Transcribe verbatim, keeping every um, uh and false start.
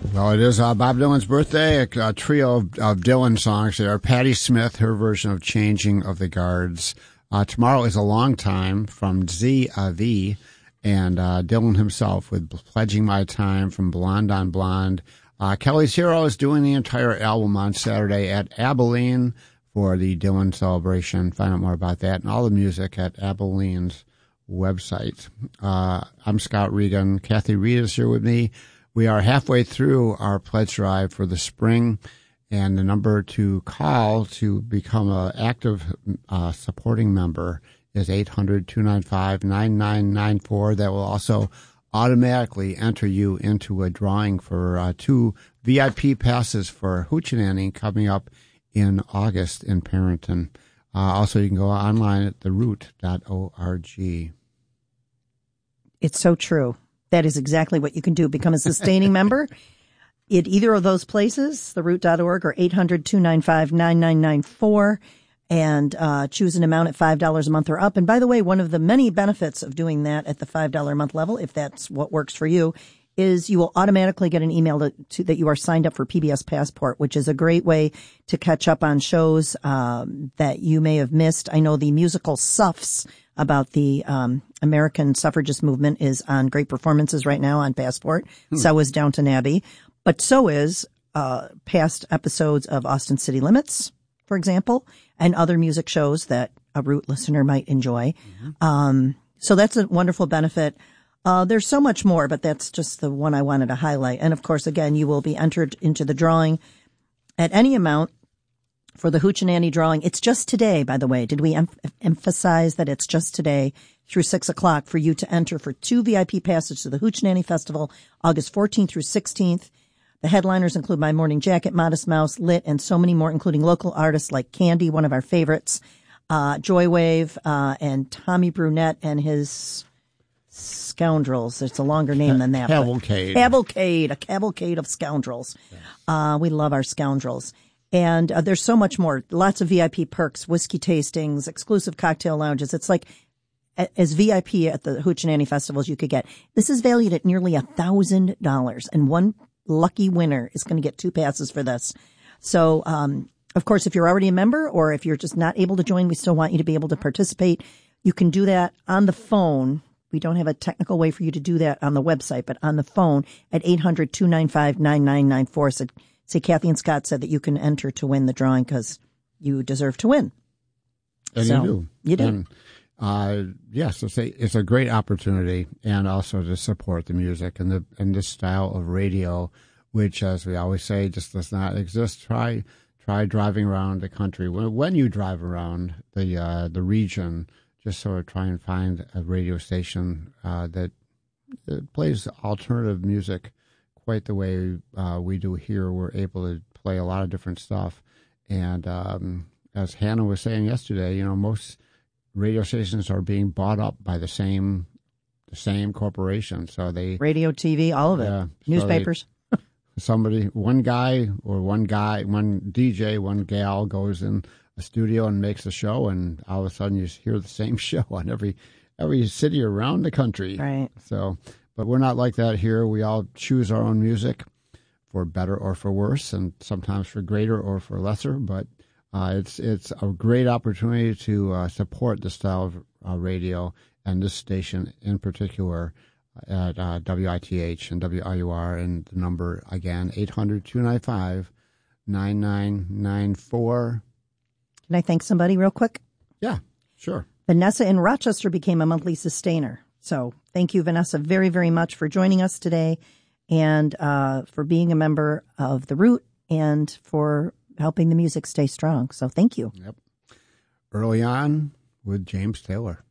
Well, it is uh, Bob Dylan's birthday, a, a trio of, of Dylan songs there. Patti Smith, her version of Changing of the Guards. Uh, tomorrow is a long time from Z A V, and uh, Dylan himself with Pledging My Time from Blonde on Blonde. Uh, Kelly's Hero is doing the entire album on Saturday at Abilene for the Dylan celebration. Find out more about that and all the music at Abilene's website. Uh, I'm Scott Regan. Kathy Reed is here with me. We are halfway through our pledge drive for the spring, and the number to call to become an active uh, supporting member is eight hundred, two nine five, nine nine nine four. That will also automatically enter you into a drawing for uh, two V I P passes for Hoochie coming up in August in Parenton. Uh, also, you can go online at the root dot org. It's so true. That is exactly what you can do. Become a sustaining member at either of those places, the root dot org or eight hundred, two nine five, nine nine nine four, and uh, choose an amount at five dollars a month or up. And by the way, one of the many benefits of doing that at the five dollars a month level, if that's what works for you, is you will automatically get an email to, to, that you are signed up for P B S Passport, which is a great way to catch up on shows um, that you may have missed. I know the musical Suffs about the um, American suffragist movement is on great performances right now on Passport. Hmm. So is Downton Abbey. But so is uh, past episodes of Austin City Limits, for example, and other music shows that a Root listener might enjoy. Mm-hmm. Um, so that's a wonderful benefit. Uh, there's so much more, but that's just the one I wanted to highlight. And, of course, again, you will be entered into the drawing at any amount for the Hoochie drawing. It's just today, by the way. Did we em- emphasize that it's just today through six o'clock for you to enter for two V I P passes to the Hoochie Festival, August fourteenth through sixteenth. The headliners include My Morning Jacket, Modest Mouse, Lit, and so many more, including local artists like Candy, one of our favorites, uh, Joywave, uh, and Tommy Brunette and his Scoundrels. It's a longer name than that. Cavalcade. Cavalcade, a cavalcade of scoundrels. Yes. Uh, we love our scoundrels. And uh, there's so much more. Lots of V I P perks, whiskey tastings, exclusive cocktail lounges. It's like a, as V I P at the Hoochie Festival as you could get. This is valued at nearly a thousand dollars, and one lucky winner is going to get two passes for this. So, um, of course, if you're already a member or if you're just not able to join, we still want you to be able to participate. You can do that on the phone. We don't have a technical way for you to do that on the website, but on the phone at eight hundred, two nine five, nine nine nine four. So, say Kathy and Scott said that you can enter to win the drawing because you deserve to win. And so, you do. You do. And, uh, yes, it's a, it's a great opportunity, and also to support the music and the and this style of radio, which, as we always say, just does not exist. Try try driving around the country. When, when you drive around the uh, the region, just sort of try and find a radio station uh, that, that plays alternative music quite the way uh, we do here. We're able to play a lot of different stuff. And um, as Hannah was saying yesterday, you know, most radio stations are being bought up by the same the same corporation. So they radio, T V, all of it. Yeah, newspapers. So they, somebody, one guy or one guy, one D J, one gal goes in a studio and makes a show, and all of a sudden you hear the same show on every every city around the country. Right. So. But we're not like that here. We all choose our own music for better or for worse, and sometimes for greater or for lesser. But uh, it's it's a great opportunity to uh, support the style of uh, radio and this station in particular at uh, W I T H and W R U R. And the number, again, eight hundred, two nine five, nine nine nine four. Can I thank somebody real quick? Yeah, sure. Vanessa in Rochester became a monthly sustainer. So thank you, Vanessa, very, very much for joining us today and uh, for being a member of The Root and for helping the music stay strong. So thank you. Yep. Early on with James Taylor.